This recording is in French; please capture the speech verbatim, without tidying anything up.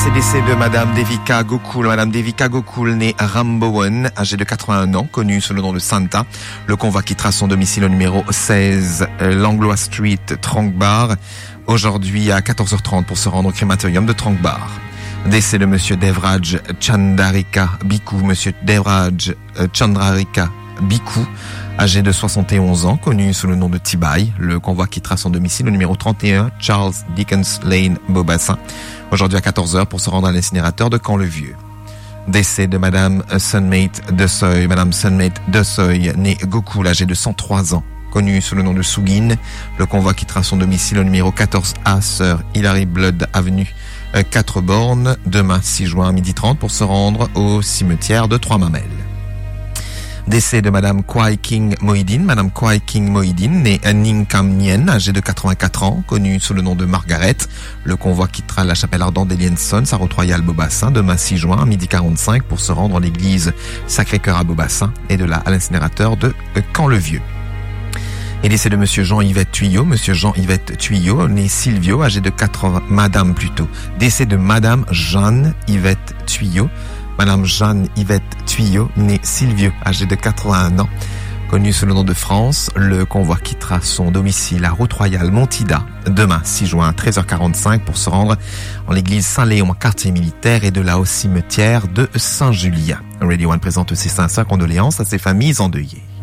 C'est décès de Madame Devika Gokul. Madame Devika Gokul, née Rambowen, âgée de quatre-vingt-un ans, connue sous le nom de Santa. Le convoi quittera son domicile au numéro seize, Langlois Street, Tranquebar, aujourd'hui à quatorze heures trente pour se rendre au crématorium de Tranquebar. Décès de Monsieur Devraj Chandarika Biku. Monsieur Devraj Chandarika Biku, âgé de soixante et onze ans, connu sous le nom de Tibai. Le convoi quittera son domicile au numéro trente et un, Charles Dickens Lane, Beaubassin, aujourd'hui à quatorze heures pour se rendre à l'incinérateur de Caen-le-Vieux. Décès de Madame Sunmate Desoy. Madame Sunmate Desoy, née Gokul, âgée de cent trois ans, connue sous le nom de Sougin. Le convoi quittera son domicile au numéro quatorze A, Sir Hilary Blood Avenue, quatre bornes, demain six juin à midi trente pour se rendre au cimetière de Trois-Mamelles. Décès de Madame Kwai King Moidin. Madame Kwai King Moidin, née Ning Kam Nien, âgée de quatre-vingt-quatre ans, connue sous le nom de Margaret. Le convoi quittera la chapelle ardente d'Elienson, sa route royale Beaubassin, demain six juin à midi quarante-cinq pour se rendre en l'église Sacré-Cœur à Beaubassin et de là à l'incinérateur de Caen-le-Vieux. Et décès de Monsieur Jean-Yvette Tuyau. Monsieur Jean-Yvette Tuyau, né Silvio, âgé de quatre-vingts, Madame plutôt. Décès de Madame Jeanne-Yvette Tuyau. Madame Jeanne-Yvette Tuyau, née Silvio, âgée de quatre-vingt-un ans, connue sous le nom de France. Le convoi quittera son domicile à Route Royale Montida, demain six juin à treize heures quarante-cinq pour se rendre en l'église Saint-Léon, quartier militaire, et de là au cimetière de Saint-Julien. Radio One présente ses sincères condoléances à ses familles endeuillées.